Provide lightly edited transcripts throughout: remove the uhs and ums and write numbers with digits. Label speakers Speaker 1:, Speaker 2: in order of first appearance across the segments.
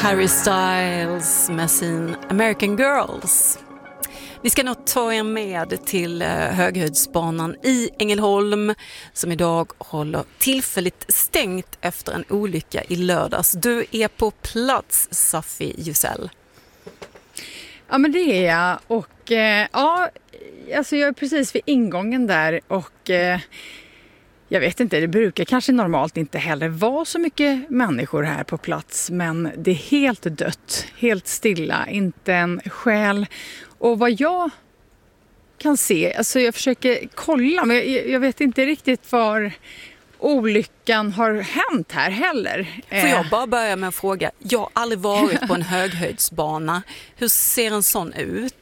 Speaker 1: Harry Styles med sin American Girls. Vi ska nog ta er med till höghöjdsbanan i Ängelholm som idag håller tillfälligt stängt efter en olycka i lördags. Du är på plats, Safi Jusell.
Speaker 2: Ja, men det är jag. Och alltså jag är precis vid ingången där och jag vet inte, det brukar kanske normalt inte heller vara så mycket människor här på plats, men det är helt dött, helt stilla, inte en själ. Och vad jag kan se, alltså jag försöker kolla, men jag vet inte riktigt var olyckan har hänt här heller.
Speaker 1: Får jag bara börja med en fråga? Jag har aldrig varit på en höghöjdsbana. Hur ser en sån ut?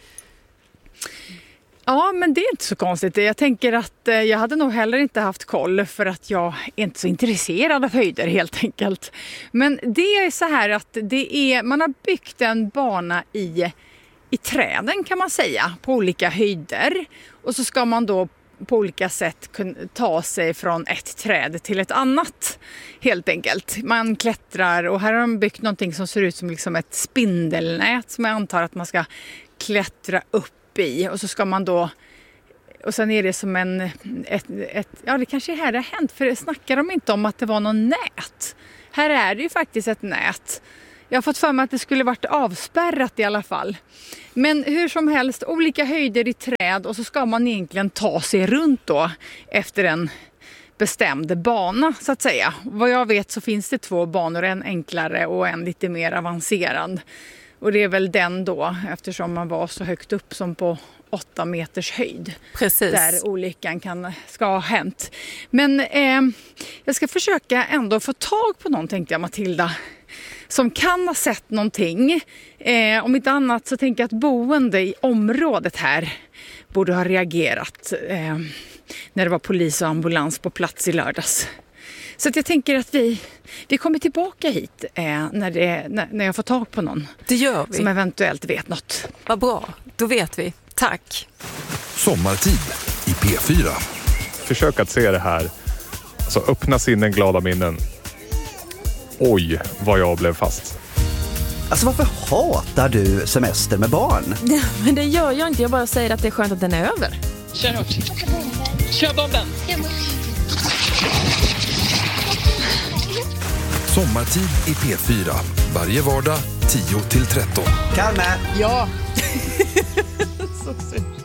Speaker 2: Ja, men det är inte så konstigt. Jag tänker att jag hade nog heller inte haft koll för att jag är inte så intresserad av höjder helt enkelt. Men det är så här att man har byggt en bana i träden kan man säga på olika höjder. Och så ska man då på olika sätt kunna ta sig från ett träd till ett annat helt enkelt. Man klättrar och här har de byggt någonting som ser ut som liksom ett spindelnät som jag antar att man ska klättra upp i och så ska man då, och sen är det som ja det kanske är här det har hänt för det snackar de inte om att det var någon nät. Här är det ju faktiskt ett nät. Jag har fått för mig att det skulle varit avspärrat i alla fall. Men hur som helst, olika höjder i träd och så ska man egentligen ta sig runt då efter en bestämd bana så att säga. Vad jag vet så finns det 2 banor, en enklare och en lite mer avancerad. Och det är väl den då eftersom man var så högt upp som på 8 meters höjd.
Speaker 1: Precis.
Speaker 2: Där olyckan ska ha hänt. Men jag ska försöka ändå få tag på någon tänkte jag Matilda. Som kan ha sett någonting. Om inte annat så tänker jag att boende i området här borde ha reagerat när det var polis och ambulans på plats i lördags. Så att jag tänker att vi kommer tillbaka hit när jag får tag på någon.
Speaker 1: Det gör vi.
Speaker 2: Som eventuellt vet något.
Speaker 1: Vad bra, då vet vi. Tack.
Speaker 3: Sommartid i P4.
Speaker 4: Försök att se det här. Alltså öppna sinnen, glada minnen. Oj, vad jag blev fast.
Speaker 5: Alltså varför hatar du semester med barn?
Speaker 6: Ja, men det gör jag inte. Jag bara säger att det är skönt att den är över.
Speaker 7: Kör hårt. Kör bomben.
Speaker 3: Sommartid i P4. Varje vardag 10-13.
Speaker 5: Kalme!
Speaker 2: Ja. Så synd.